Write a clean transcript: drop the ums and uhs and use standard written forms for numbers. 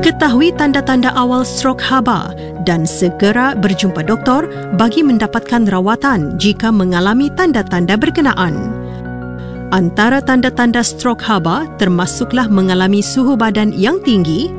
Ketahui tanda-tanda awal strok haba dan segera berjumpa doktor bagi mendapatkan rawatan jika mengalami tanda-tanda berkenaan. Antara tanda-tanda strok haba termasuklah mengalami suhu badan yang tinggi,